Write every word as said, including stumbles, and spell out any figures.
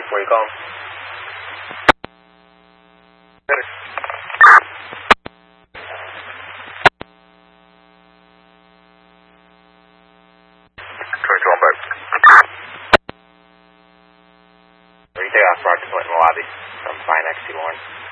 Where you going? twenty-two on boat. Where you take off, Mark, just went in the lobby. I'm fine next to you, Lauren.